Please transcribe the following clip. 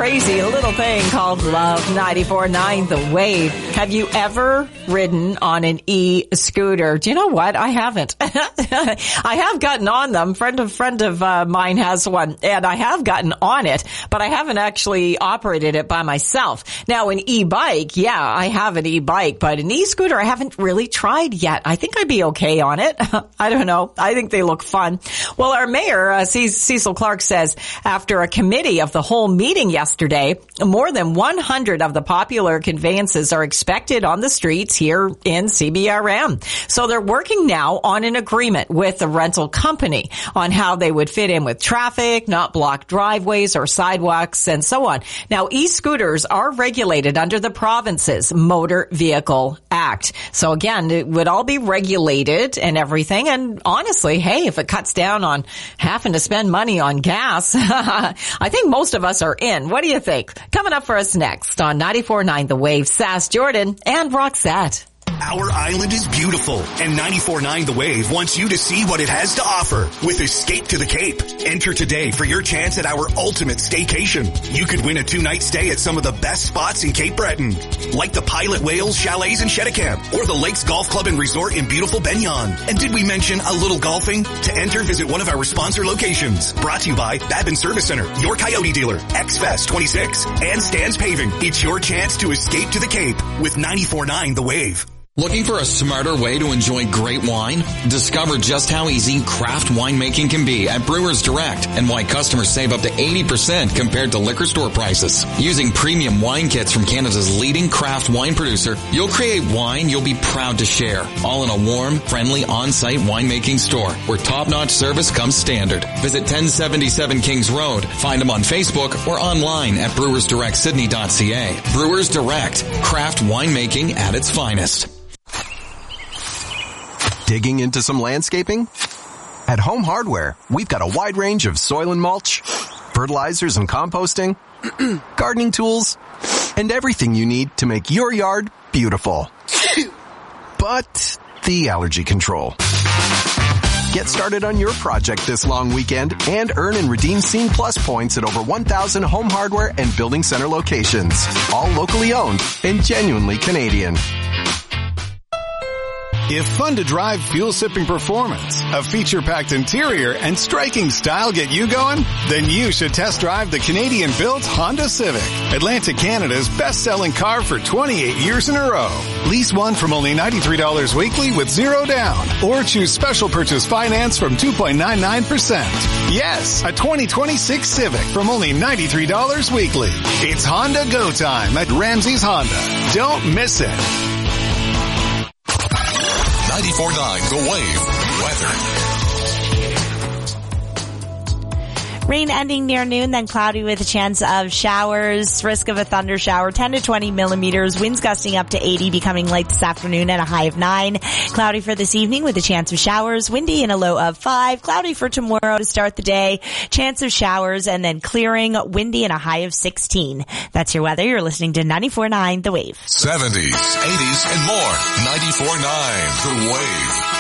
crazy little thing called Love. 94.9 The Wave. Have you ever ridden on an e-scooter? Do you know what? I haven't. I have gotten on them. Friend of mine has one, and I have gotten on it, but I haven't actually operated it by myself. Now, an e-bike, yeah, I have an e-bike, but an e-scooter I haven't really tried yet. I think I'd be okay on it. I don't know. I think they look fun. Well, our mayor, Cecil Clark, says after a committee of the whole meeting yesterday, more than 100 of the popular conveyances are expected on the streets here in CBRM. So they're working now on an agreement with the rental company on how they would fit in with traffic, not block driveways or sidewalks, and so on. Now, e-scooters are regulated under the province's Motor Vehicle Act. So again, it would all be regulated and everything. And honestly, hey, if it cuts down on having to spend money on gas, I think most of us are in. What do you think? Coming up for us next on 94.9 The Wave, Sass Jordan and Roxette. Our island is beautiful, and 94.9 The Wave wants you to see what it has to offer with Escape to the Cape. Enter today for your chance at our ultimate staycation. You could win a 2-night stay at some of the best spots in Cape Breton, like the Pilot Whales Chalets in Cheticamp, or the Lakes Golf Club and Resort in beautiful Benyon. And did we mention a little golfing? To enter, visit one of our sponsor locations. Brought to you by Babin Service Center, your Coyote dealer, X-Fest 26, and Stan's Paving. It's your chance to escape to the Cape with 94.9 The Wave. Looking for a smarter way to enjoy great wine? Discover just how easy craft winemaking can be at Brewers Direct and why customers save up to 80% compared to liquor store prices. Using premium wine kits from Canada's leading craft wine producer, you'll create wine you'll be proud to share, all in a warm, friendly, on-site winemaking store where top-notch service comes standard. Visit 1077 Kings Road. Find them on Facebook or online at brewersdirectsydney.ca. Brewers Direct, craft winemaking at its finest. Digging into some landscaping? At Home Hardware, we've got a wide range of soil and mulch, fertilizers and composting, gardening tools, and everything you need to make your yard beautiful. But the allergy control. Get started on your project this long weekend and earn and redeem Scene Plus points at over 1,000 Home Hardware and Building Center locations, all locally owned and genuinely Canadian. If fun to drive, fuel-sipping performance, a feature-packed interior, and striking style get you going, then you should test drive the Canadian-built Honda Civic, Atlantic Canada's best-selling car for 28 years in a row. Lease one from only $93 weekly with zero down, or choose special purchase finance from 2.99%. Yes, a 2026 Civic from only $93 weekly. It's Honda Go Time at Ramsey's Honda. Don't miss it. 94.9 The Wave weather. Rain ending near noon, then cloudy with a chance of showers. Risk of a thunder shower, 10 to 20 millimeters. Winds gusting up to 80, becoming light this afternoon at a high of 9. Cloudy for this evening with a chance of showers. Windy and a low of 5. Cloudy for tomorrow to start the day. Chance of showers and then clearing. Windy and a high of 16. That's your weather. You're listening to 94.9 The Wave. 70s, 80s, and more. 94.9 The Wave.